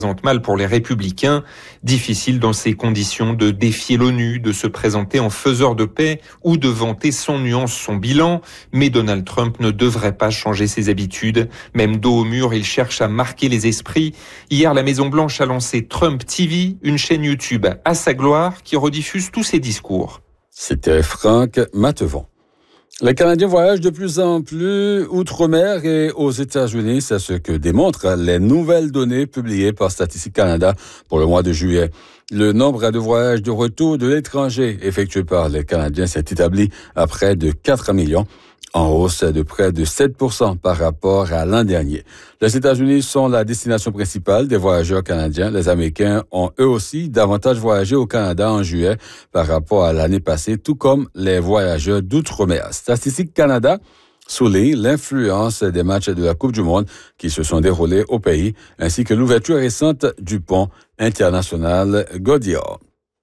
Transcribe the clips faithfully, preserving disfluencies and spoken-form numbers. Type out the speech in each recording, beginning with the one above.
présente mal pour les Républicains. Difficile dans ces conditions de défier l'ONU, de se présenter en faiseur de paix ou de vanter sans nuance son bilan. Mais Donald Trump ne devrait pas changer ses habitudes. Même dos au mur, il cherche à marquer les esprits. Hier, la Maison-Blanche a lancé Trump T V, une chaîne YouTube à sa gloire qui rediffuse tous ses discours. C'était Franck Mattevon. Les Canadiens voyagent de plus en plus outre-mer et aux États-Unis. C'est ce que démontrent les nouvelles données publiées par Statistique Canada pour le mois de juillet. Le nombre de voyages de retour de l'étranger effectués par les Canadiens s'est établi à près de quatre millions, en hausse de près de sept pour cent par rapport à l'an dernier. Les États-Unis sont la destination principale des voyageurs canadiens. Les Américains ont eux aussi davantage voyagé au Canada en juillet par rapport à l'année passée, tout comme les voyageurs d'outre-mer. Statistique Canada souligne l'influence des matchs de la Coupe du Monde qui se sont déroulés au pays, ainsi que l'ouverture récente du pont international Gaudiard.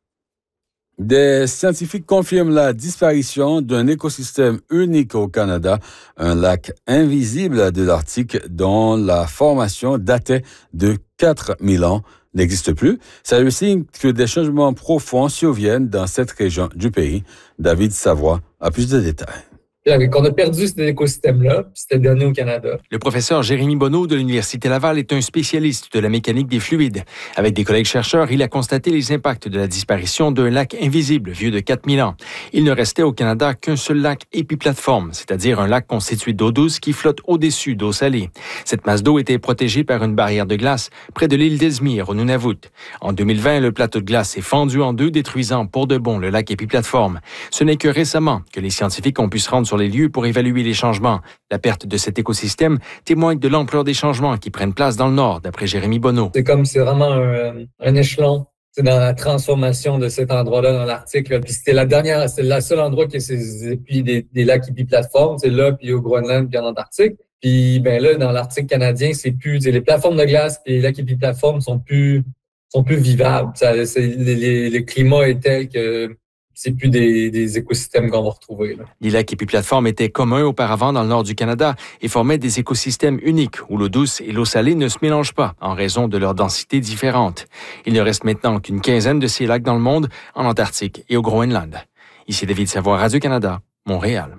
Des scientifiques confirment la disparition d'un écosystème unique au Canada, un lac invisible de l'Arctique dont la formation datait de quatre mille ans n'existe plus. Ça le signe que des changements profonds surviennent dans cette région du pays. David Savoie a plus de détails. Qu'on a perdu cet écosystème-là, puis c'était donné au Canada. Le professeur Jérémy Bonneau de l'Université Laval est un spécialiste de la mécanique des fluides. Avec des collègues chercheurs, il a constaté les impacts de la disparition d'un lac invisible vieux de quatre mille ans. Il ne restait au Canada qu'un seul lac épiplateforme, c'est-à-dire un lac constitué d'eau douce qui flotte au-dessus d'eau salée. Cette masse d'eau était protégée par une barrière de glace près de l'île d'Ellesmere, au Nunavut. En deux mille vingt, le plateau de glace s'est fendu en deux, détruisant pour de bon le lac épiplateforme. Ce n'est que récemment que les scientifiques ont pu se rendre sur les lieux pour évaluer les changements. La perte de cet écosystème témoigne de l'ampleur des changements qui prennent place dans le Nord, d'après Jérémy Bonneau. C'est comme, c'est vraiment un, un échelon. C'est dans la transformation de cet endroit-là dans l'Arctique. Là. Puis c'était la dernière, c'est le seul endroit qui c'est puis des, des lacs épiplateformes, c'est là, puis au Groenland, puis en Antarctique. Puis ben là, dans l'Arctique canadien, c'est plus, c'est les plateformes de glace puis les lacs épiplateformes sont plus, sont plus vivables. Ça, c'est, les, les, le climat est tel que c'est plus des, des écosystèmes qu'on va retrouver. Là. Les lacs épiplateformes étaient communs auparavant dans le nord du Canada et formaient des écosystèmes uniques où l'eau douce et l'eau salée ne se mélangent pas en raison de leur densité différente. Il ne reste maintenant qu'une quinzaine de ces lacs dans le monde, en Antarctique et au Groenland. Ici David Savoie, Radio-Canada, Montréal.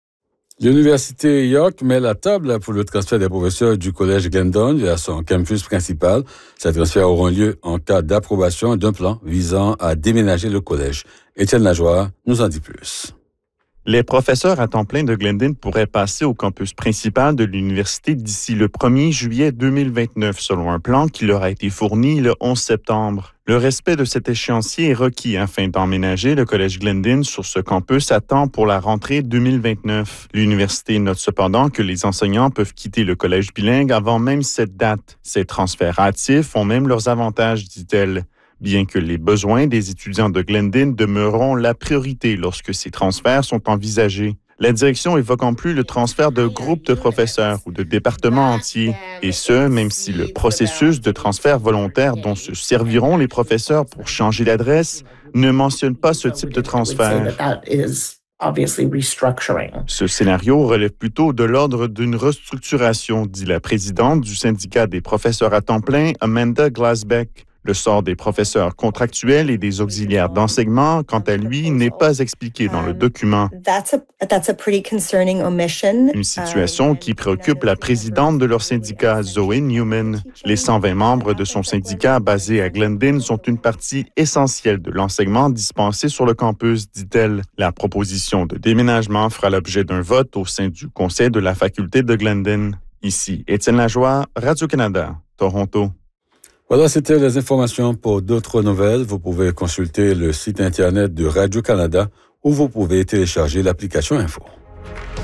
L'Université York met la table pour le transfert des professeurs du Collège Glendon vers son campus principal. Ces transferts auront lieu en cas d'approbation d'un plan visant à déménager le collège. Étienne Lajoie nous en dit plus. Les professeurs à temps plein de Glendon pourraient passer au campus principal de l'université d'ici le premier juillet deux mille vingt-neuf, selon un plan qui leur a été fourni le onze septembre. Le respect de cet échéancier est requis afin d'emménager le collège Glendon sur ce campus à temps pour la rentrée deux mille vingt-neuf. L'université note cependant que les enseignants peuvent quitter le collège bilingue avant même cette date. Ces transferts hâtifs ont même leurs avantages, dit-elle. Bien que les besoins des étudiants de Glendon demeureront la priorité lorsque ces transferts sont envisagés. La direction évoque en plus le transfert de groupes de professeurs ou de départements entiers, et ce, même si le processus de transfert volontaire dont se serviront les professeurs pour changer d'adresse ne mentionne pas ce type de transfert. Ce scénario relève plutôt de l'ordre d'une restructuration, dit la présidente du syndicat des professeurs à temps plein, Amanda Glasbeck. Le sort des professeurs contractuels et des auxiliaires d'enseignement, quant à lui, n'est pas expliqué dans le document. Une situation qui préoccupe la présidente de leur syndicat, Zoe Newman. Les cent vingt membres de son syndicat basé à Glendon sont une partie essentielle de l'enseignement dispensé sur le campus, dit-elle. La proposition de déménagement fera l'objet d'un vote au sein du conseil de la faculté de Glendon. Ici, Étienne Lajoie, Radio-Canada, Toronto. Voilà, c'était les informations. Pour d'autres nouvelles, vous pouvez consulter le site Internet de Radio-Canada ou vous pouvez télécharger l'application Info.